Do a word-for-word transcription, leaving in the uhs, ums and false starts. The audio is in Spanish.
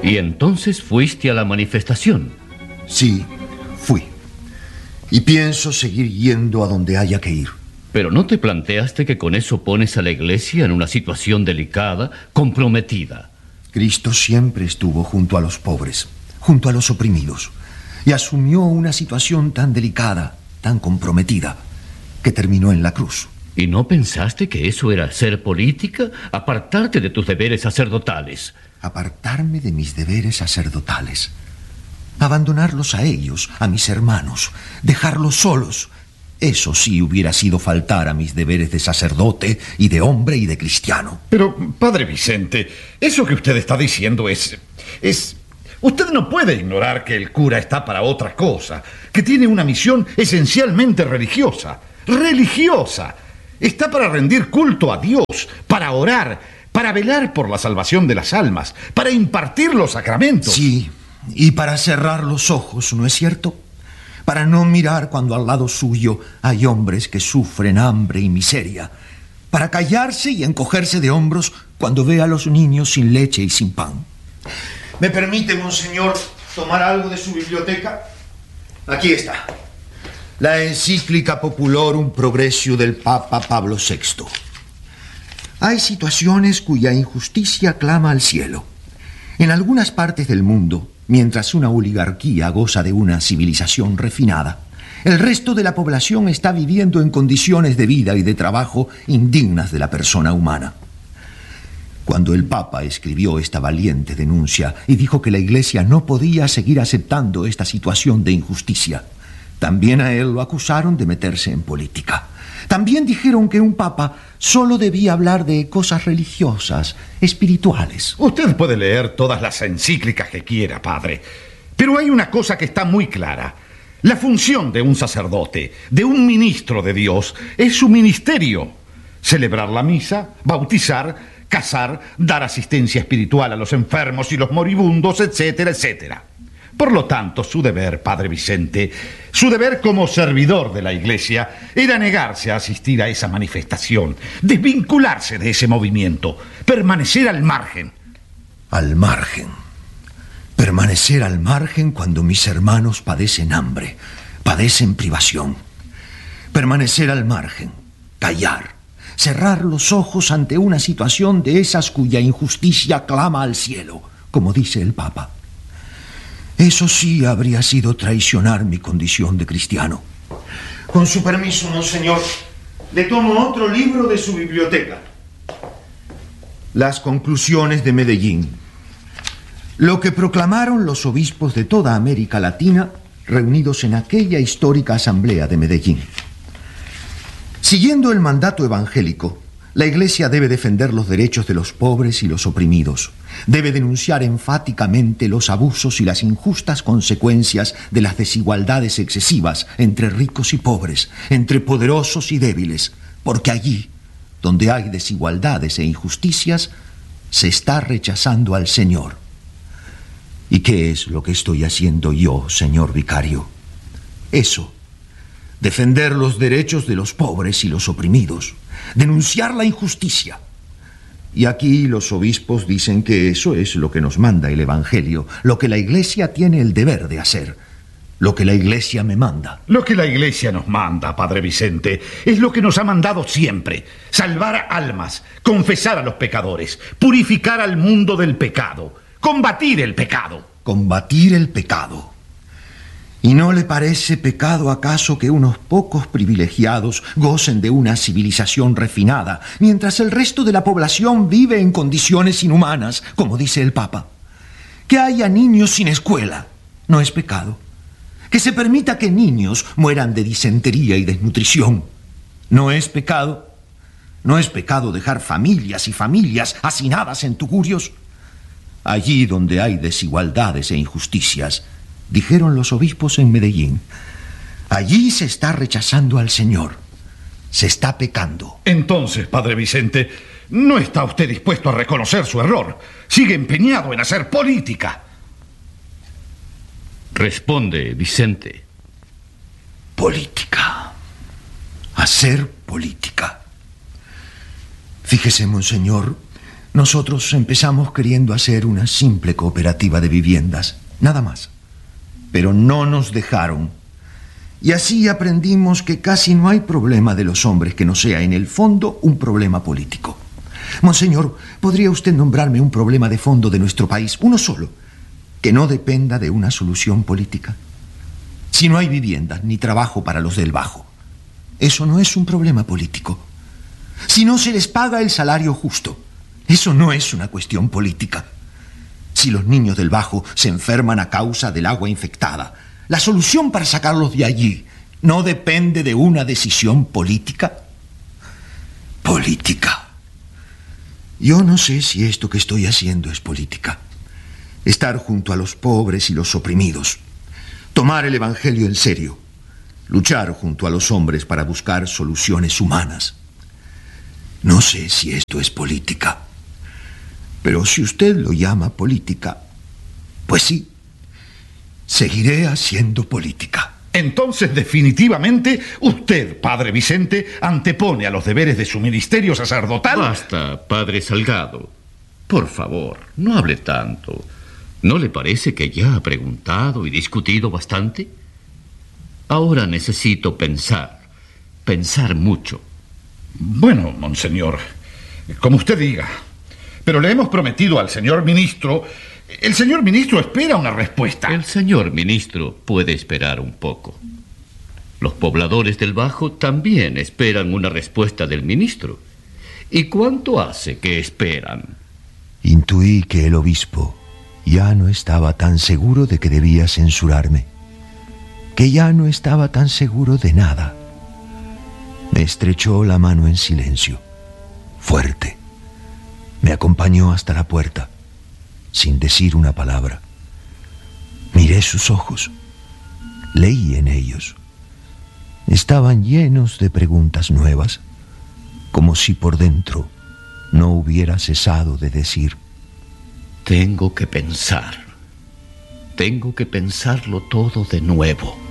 ¿Y entonces fuiste a la manifestación? Sí, fui. Y pienso seguir yendo a donde haya que ir. Pero ¿no te planteaste que con eso pones a la Iglesia en una situación delicada, comprometida? Cristo siempre estuvo junto a los pobres, junto a los oprimidos, y asumió una situación tan delicada, tan comprometida, que terminó en la cruz. ¿Y no pensaste que eso era hacer política? Apartarte de tus deberes sacerdotales. Apartarme de mis deberes sacerdotales. Abandonarlos a ellos, a mis hermanos, dejarlos solos. Eso sí hubiera sido faltar a mis deberes de sacerdote y de hombre y de cristiano. Pero, Padre Vicente, eso que usted está diciendo es... es... Usted no puede ignorar que el cura está para otra cosa, que tiene una misión esencialmente religiosa. ¡Religiosa! Está para rendir culto a Dios, para orar, para velar por la salvación de las almas, para impartir los sacramentos. Sí, y para cerrar los ojos, ¿no es cierto? Para no mirar cuando al lado suyo hay hombres que sufren hambre y miseria. Para callarse y encogerse de hombros cuando ve a los niños sin leche y sin pan. ¿Me permite, monseñor, tomar algo de su biblioteca? Aquí está. La encíclica Populorum Progressio del Papa Pablo sexto. Hay situaciones cuya injusticia clama al cielo. En algunas partes del mundo, mientras una oligarquía goza de una civilización refinada, el resto de la población está viviendo en condiciones de vida y de trabajo indignas de la persona humana. Cuando el Papa escribió esta valiente denuncia y dijo que la Iglesia no podía seguir aceptando esta situación de injusticia, también a él lo acusaron de meterse en política. También dijeron que un papa solo debía hablar de cosas religiosas, espirituales. Usted puede leer todas las encíclicas que quiera, padre, pero hay una cosa que está muy clara. La función de un sacerdote, de un ministro de Dios, es su ministerio. Celebrar la misa, bautizar, casar, dar asistencia espiritual a los enfermos y los moribundos, etcétera, etcétera. Por lo tanto, su deber, Padre Vicente, su deber como servidor de la Iglesia, era negarse a asistir a esa manifestación, desvincularse de ese movimiento, permanecer al margen. Al margen. Permanecer al margen cuando mis hermanos padecen hambre, padecen privación. Permanecer al margen, callar, cerrar los ojos ante una situación de esas cuya injusticia clama al cielo, como dice el Papa. Eso sí habría sido traicionar mi condición de cristiano. Con su permiso, monseñor, le tomo otro libro de su biblioteca. Las conclusiones de Medellín. Lo que proclamaron los obispos de toda América Latina reunidos en aquella histórica asamblea de Medellín. Siguiendo el mandato evangélico, la Iglesia debe defender los derechos de los pobres y los oprimidos. Debe denunciar enfáticamente los abusos y las injustas consecuencias de las desigualdades excesivas entre ricos y pobres, entre poderosos y débiles, porque allí, donde hay desigualdades e injusticias, se está rechazando al Señor. ¿Y qué es lo que estoy haciendo yo, señor vicario? Eso. Defender los derechos de los pobres y los oprimidos. Denunciar la injusticia. Y aquí los obispos dicen que eso es lo que nos manda el Evangelio, lo que la Iglesia tiene el deber de hacer, lo que la Iglesia me manda. Lo que la Iglesia nos manda, Padre Vicente, es lo que nos ha mandado siempre: salvar almas, confesar a los pecadores, purificar al mundo del pecado, combatir el pecado. Combatir el pecado. ¿Y no le parece pecado acaso que unos pocos privilegiados gocen de una civilización refinada, mientras el resto de la población vive en condiciones inhumanas, como dice el Papa? Que haya niños sin escuela no es pecado. Que se permita que niños mueran de disentería y desnutrición no es pecado. No es pecado dejar familias y familias hacinadas en tugurios. Allí donde hay desigualdades e injusticias, dijeron los obispos en Medellín, allí se está rechazando al Señor, se está pecando. Entonces, Padre Vicente, no está usted dispuesto a reconocer su error. Sigue empeñado en hacer política. Responde, Vicente. Política. Hacer política. Fíjese, monseñor, Nosotros empezamos queriendo hacer una simple cooperativa de viviendas, nada más. Pero no nos dejaron. Y así aprendimos que casi no hay problema de los hombres que no sea en el fondo un problema político. Monseñor, ¿podría usted nombrarme un problema de fondo de nuestro país, uno solo, que no dependa de una solución política? Si no hay viviendas ni trabajo para los del Bajo, eso no es un problema político. Si no se les paga el salario justo, eso no es una cuestión política. Si los niños del Bajo se enferman a causa del agua infectada, la solución para sacarlos de allí no depende de una decisión política. Política. Yo no sé si esto que estoy haciendo es política. Estar junto a los pobres y los oprimidos. Tomar el Evangelio en serio. Luchar junto a los hombres para buscar soluciones humanas. No sé si esto es política. Pero si usted lo llama política, pues sí, seguiré haciendo política. Entonces, definitivamente, usted, padre Vicente, antepone a los deberes de su ministerio sacerdotal. Basta, padre Salgado. Por favor, no hable tanto. ¿No le parece que ya ha preguntado y discutido bastante? Ahora necesito pensar, pensar mucho. Bueno, monseñor, como usted diga. Pero le hemos prometido al señor ministro. El señor ministro espera una respuesta. El señor ministro puede esperar un poco. Los pobladores del Bajo también esperan una respuesta del ministro. ¿Y cuánto hace que esperan? Intuí que el obispo ya no estaba tan seguro de que debía censurarme, que ya no estaba tan seguro de nada. Me estrechó la mano en silencio, fuerte. Me acompañó hasta la puerta, sin decir una palabra. Miré sus ojos, leí en ellos. Estaban llenos de preguntas nuevas, como si por dentro no hubiera cesado de decir: tengo que pensar, tengo que pensarlo todo de nuevo.